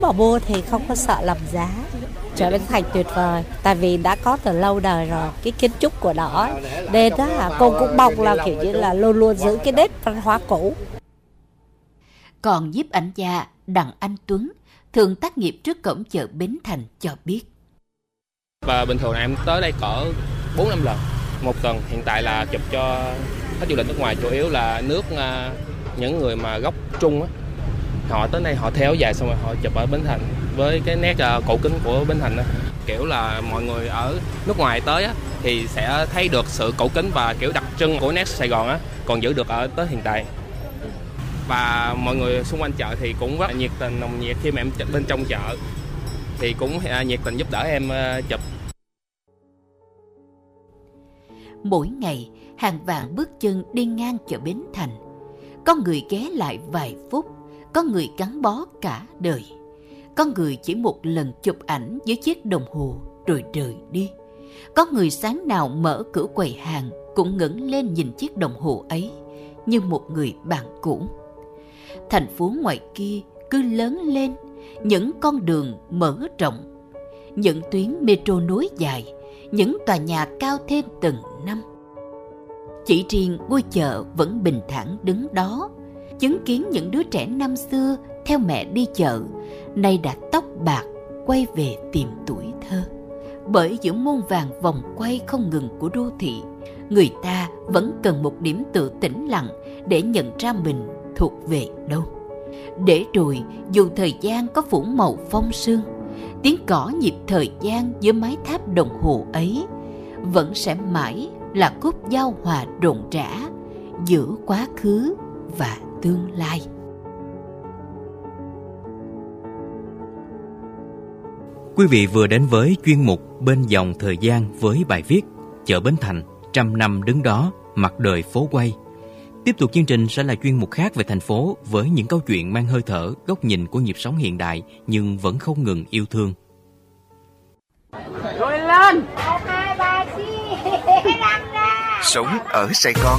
Mà mua thì không có sợ làm giá. Chợ Bến Thành tuyệt vời, tại vì đã có từ lâu đời rồi, cái kiến trúc của nó. Nên đó, cô cũng mong là kiểu như là luôn luôn giữ cái nét văn hóa cũ. Còn nhiếp ảnh gia Đặng Anh Tuấn, thường tác nghiệp trước cổng chợ Bến Thành cho biết. Và bình thường em tới đây cỡ 4-5 lần một tuần. Hiện tại là chụp cho khách du lịch nước ngoài, chủ yếu là những người mà gốc Trung á. Họ tới đây họ theo dài xong rồi họ chụp ở Bến Thành với cái nét cổ kính của Bến Thành đó. Kiểu là mọi người ở nước ngoài tới á, thì sẽ thấy được sự cổ kính và kiểu đặc trưng của nét Sài Gòn á, còn giữ được ở tới hiện tại. Và mọi người xung quanh chợ thì cũng rất là nhiệt tình, nồng nhiệt khi mà em bên trong chợ thì cũng nhiệt tình giúp đỡ em chụp. Mỗi ngày, hàng vạn bước chân đi ngang chợ Bến Thành. Có người ghé lại vài phút, có người gắn bó cả đời. Có người chỉ một lần chụp ảnh với chiếc đồng hồ rồi rời đi. Có người sáng nào mở cửa quầy hàng cũng ngẩng lên nhìn chiếc đồng hồ ấy như một người bạn cũ. Thành phố ngoài kia cứ lớn lên, những con đường mở rộng, những tuyến metro nối dài, những tòa nhà cao thêm từng năm. Chỉ riêng ngôi chợ vẫn bình thản đứng đó, chứng kiến những đứa trẻ năm xưa theo mẹ đi chợ, nay đã tóc bạc quay về tìm tuổi thơ. Bởi giữa muôn vàn vòng quay không ngừng của đô thị, người ta vẫn cần một điểm tựa tĩnh lặng để nhận ra mình thuộc về đâu. Để rồi dù thời gian có phủ màu phong sương, tiếng cỏ nhịp thời gian dưới mái tháp đồng hồ ấy vẫn sẽ mãi là khúc giao hòa rộn rã giữa quá khứ và tương lai. Quý vị vừa đến với chuyên mục Bên dòng thời gian với bài viết Chợ Bến Thành, 100 năm đứng đó, mặt đời phố quay. Tiếp tục chương trình sẽ là chuyên mục khác về thành phố với những câu chuyện mang hơi thở, góc nhìn của nhịp sống hiện đại nhưng vẫn không ngừng yêu thương. Rồi lên! Sống ở Sài Gòn.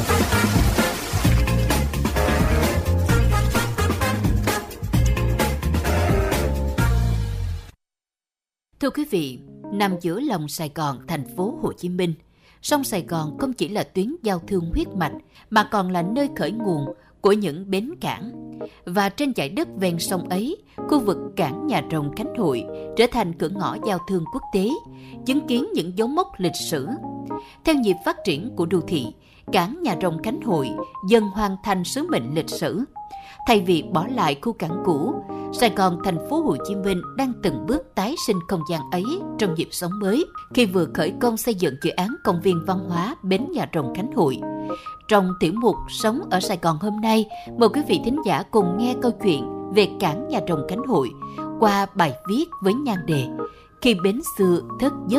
Thưa quý vị, nằm giữa lòng Sài Gòn, thành phố Hồ Chí Minh, sông Sài Gòn không chỉ là tuyến giao thương huyết mạch mà còn là nơi khởi nguồn của những bến cảng. Và trên dải đất ven sông ấy, khu vực cảng Nhà Rồng Khánh Hội trở thành cửa ngõ giao thương quốc tế, chứng kiến những dấu mốc lịch sử. Theo nhịp phát triển của đô thị, cảng Nhà Rồng Khánh Hội dần hoàn thành sứ mệnh lịch sử. Thay vì bỏ lại khu cảng cũ, Sài Gòn, thành phố Hồ Chí Minh đang từng bước tái sinh không gian ấy trong nhịp sống mới khi vừa khởi công xây dựng dự án công viên văn hóa bến Nhà Rồng Khánh Hội. Trong tiểu mục Sống ở Sài Gòn hôm nay, mời quý vị thính giả cùng nghe câu chuyện về cảng Nhà Rồng Khánh Hội qua bài viết với nhan đề Khi bến xưa thất giấc.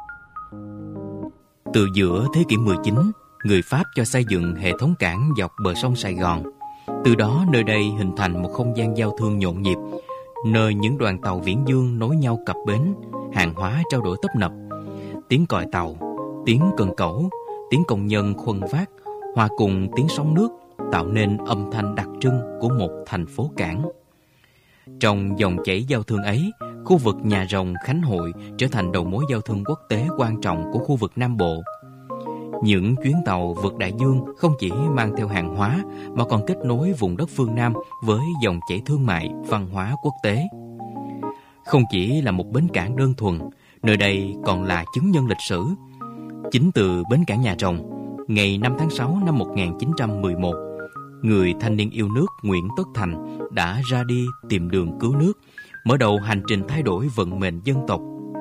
Từ giữa thế kỷ 19, người Pháp cho xây dựng hệ thống cảng dọc bờ sông Sài Gòn. Từ đó nơi đây hình thành một không gian giao thương nhộn nhịp, nơi những đoàn tàu viễn dương nối nhau cập bến, hàng hóa trao đổi tấp nập. Tiếng còi tàu, tiếng cần cẩu, tiếng công nhân khuân vác hòa cùng tiếng sóng nước tạo nên âm thanh đặc trưng của một thành phố cảng. Trong dòng chảy giao thương ấy, khu vực Nhà Rồng Khánh Hội trở thành đầu mối giao thương quốc tế quan trọng của khu vực Nam Bộ. Những chuyến tàu vượt đại dương không chỉ mang theo hàng hóa mà còn kết nối vùng đất phương Nam với dòng chảy thương mại, văn hóa quốc tế. Không chỉ là một bến cảng đơn thuần, nơi đây còn là chứng nhân lịch sử. Chính từ bến cảng Nhà Rồng, ngày 5 tháng 6 năm 1911, người thanh niên yêu nước Nguyễn Tất Thành đã ra đi tìm đường cứu nước, mở đầu hành trình thay đổi vận mệnh dân tộc.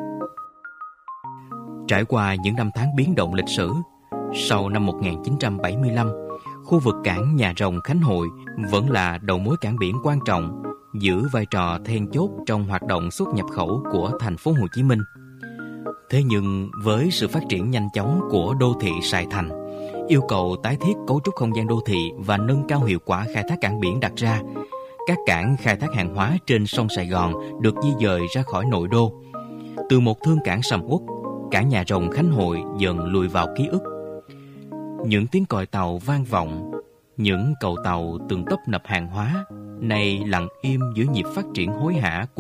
Trải qua những năm tháng biến động lịch sử, sau năm 1975, khu vực cảng Nhà Rồng Khánh Hội vẫn là đầu mối cảng biển quan trọng, giữ vai trò then chốt trong hoạt động xuất nhập khẩu của thành phố Hồ Chí Minh. Thế nhưng với sự phát triển nhanh chóng của đô thị Sài Thành, yêu cầu tái thiết cấu trúc không gian đô thị và nâng cao hiệu quả khai thác cảng biển đặt ra, các cảng khai thác hàng hóa trên sông Sài Gòn được di dời ra khỏi nội đô. Từ một thương cảng sầm uất, cảng Nhà Rồng Khánh Hội dần lùi vào ký ức. Những tiếng còi tàu vang vọng, những cầu tàu từng tấp nập hàng hóa nay lặng im giữa nhịp phát triển hối hả của